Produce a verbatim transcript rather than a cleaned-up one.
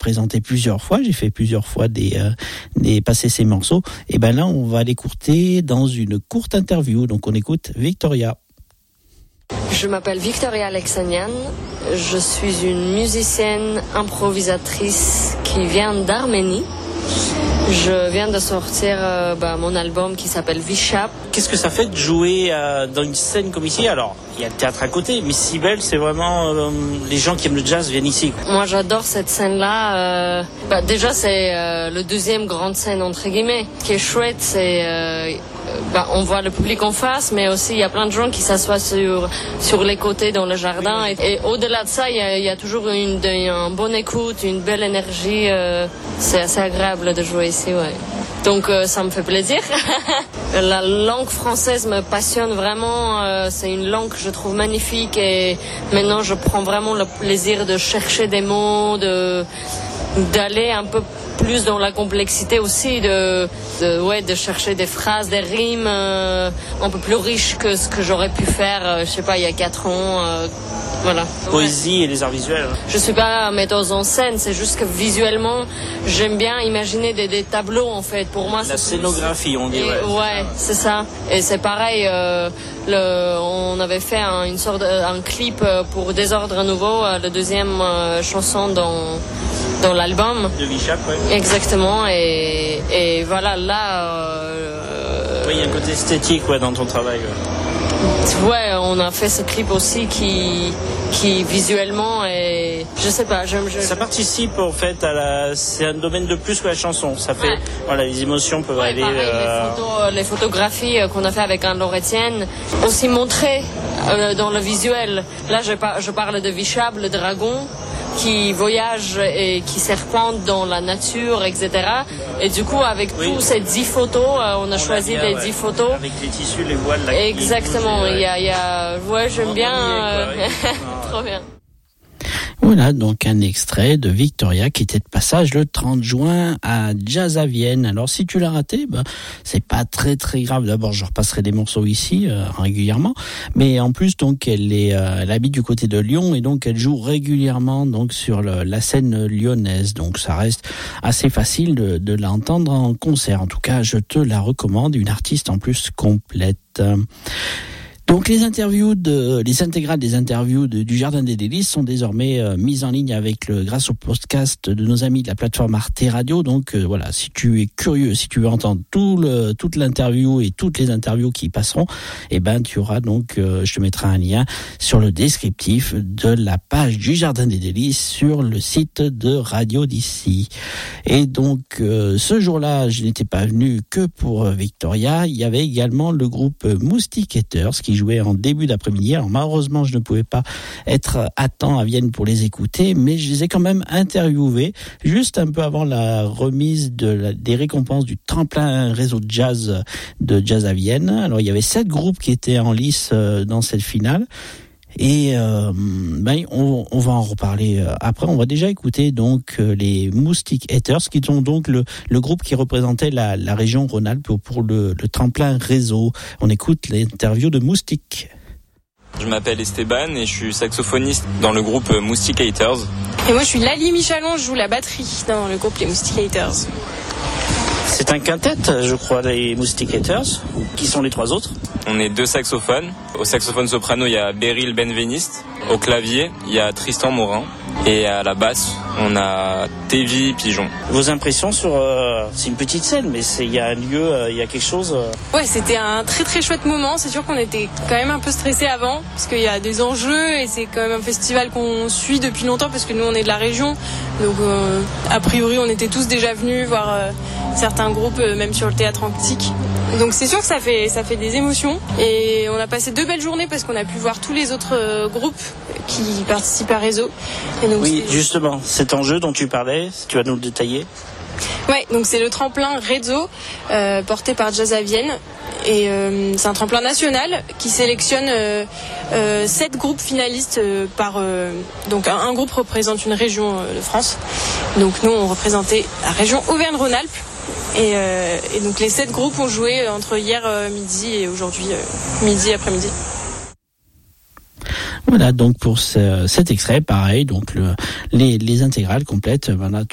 présenté plusieurs fois. J'ai fait plusieurs fois des, euh, des passer ces morceaux. Et ben là, on va l'écouter dans une courte interview. Donc on écoute Victoria. Je m'appelle Victoria Alexanian. Je suis une musicienne improvisatrice qui vient d'Arménie. Je viens de sortir euh, bah, mon album qui s'appelle Vishap. Qu'est-ce que ça fait de jouer euh, dans une scène comme ici ? Alors, il y a le théâtre à côté, mais Cybèle, c'est vraiment euh, les gens qui aiment le jazz viennent ici. Moi, j'adore cette scène-là. Euh, bah, déjà, c'est euh, le deuxième grande scène entre guillemets. Ce qui est chouette, c'est euh, bah, on voit le public en face, mais aussi il y a plein de gens qui s'assoient sur sur les côtés dans le jardin. Et, et au-delà de ça, il y a, il y a toujours une, une bonne écoute, une belle énergie. Euh, c'est assez agréable de jouer ici, ouais. Donc euh, ça me fait plaisir. La langue française me passionne vraiment. Euh, c'est une langue que je trouve magnifique et maintenant je prends vraiment le plaisir de chercher des mots, de d'aller un peu plus dans la complexité aussi, de de ouais de chercher des phrases, des rimes euh, un peu plus riches que ce que j'aurais pu faire, euh, je sais pas, il y a quatre ans. Euh, Voilà. Poésie ouais. Et les arts visuels. Je suis pas metteuse en scène, c'est juste que visuellement, j'aime bien imaginer des, des tableaux en fait. Pour moi, la c'est scénographie, on dirait. Et, ouais, c'est ça. Et c'est pareil. Euh, le, on avait fait un, une sorte, un clip pour Désordre Nouveau, la deuxième euh, chanson dans dans l'album. De Vishap, ouais. Exactement. Et, et voilà, là. Euh, oui, il y a un côté esthétique, ouais, dans ton travail. Ouais. Ouais, on a fait ce clip aussi qui, qui visuellement est, je sais pas, j'aime. Je... Ça participe en fait à la, c'est un domaine de plus que la chanson. Ça fait, ouais. Voilà, les émotions peuvent ouais, aller. Pareil, euh... les, photos, les photographies qu'on a fait avec Anne-Lauretienne, aussi montrées euh, dans le visuel. Là, je, par, je parle de Vishab, le dragon, qui voyage et qui serpente dans la nature, et cetera. Et du coup, avec oui. toutes ces dix photos, euh, on a on choisi a bien, les ouais. dix photos. Avec les tissus, les voiles. Là, exactement. Il ouais. y a, il y a, ouais, j'aime on bien. Euh... Trop bien. Voilà donc un extrait de Victoria qui était de passage le trente juin à Jazz à Vienne. Alors si tu l'as raté, ben c'est pas très très grave. D'abord je repasserai des morceaux ici euh, régulièrement, mais en plus donc elle est, euh, elle habite du côté de Lyon et donc elle joue régulièrement donc sur le, la scène lyonnaise. Donc ça reste assez facile de, de l'entendre en concert. En tout cas je te la recommande, une artiste en plus complète. Donc les interviews de, les intégrales des interviews de, du Jardin des Délices sont désormais euh, mises en ligne avec le, grâce au podcast de nos amis de la plateforme Arte Radio. Donc euh, voilà, si tu es curieux, si tu veux entendre tout le, toute l'interview et toutes les interviews qui passeront, eh ben tu auras donc, euh, je te mettrai un lien sur le descriptif de la page du Jardin des Délices sur le site de Radio d'ici. Et donc euh, ce jour-là, je n'étais pas venu que pour Victoria. Il y avait également le groupe Moustiquaiteurs qui jouait en début d'après-midi. Alors malheureusement, je ne pouvais pas être à temps à Vienne pour les écouter, mais je les ai quand même interviewés juste un peu avant la remise de la, des récompenses du tremplin réseau de jazz de Jazz à Vienne. Alors il y avait sept groupes qui étaient en lice euh, dans cette finale. Et euh, ben on, on va en reparler euh, après. On va déjà écouter donc euh, les Moustiquaiteurs, qui sont donc le, le groupe qui représentait la, la région Rhône-Alpes pour, pour le, le tremplin réseau. On écoute l'interview de Moustique. Je m'appelle Esteban et je suis saxophoniste dans le groupe Moustiquaiteurs. Et moi je suis Lali Michalon, je joue la batterie dans le groupe les Moustiquaiteurs. C'est un quintet, je crois, les Moustiquaiteurs. Qui sont les trois autres ? On est deux saxophones. Au saxophone soprano, il y a Beryl Benveniste. Au clavier, il y a Tristan Morin. Et à la basse, on a Tévi Pigeon. Vos impressions sur... Euh, c'est une petite scène, mais il y a un lieu, euh, il y a quelque chose... Euh... Ouais, c'était un très très chouette moment. C'est sûr qu'on était quand même un peu stressés avant, parce qu'il y a des enjeux, et c'est quand même un festival qu'on suit depuis longtemps, parce que nous, on est de la région. Donc, euh, a priori, on était tous déjà venus voir euh, certains groupes, euh, même sur le théâtre antique. Donc c'est sûr que ça fait, ça fait des émotions. Et on a passé deux belles journées, parce qu'on a pu voir tous les autres euh, groupes qui participent à Réseau. Et donc, oui, c'est... justement, cet enjeu dont tu parlais, tu vas nous le détailler. Ouais, donc c'est le tremplin Réseau, euh, porté par Jazz à Vienne. Et euh, c'est un tremplin national qui sélectionne euh, euh, sept groupes finalistes euh, par... Euh, donc un, un groupe représente une région euh, de France. Donc nous, on représentait la région Auvergne-Rhône-Alpes. Et, euh, et donc les sept groupes ont joué entre hier euh, midi et aujourd'hui euh, midi après-midi. Voilà donc pour ce, cet extrait, pareil, donc le, les, les intégrales complètes, voilà,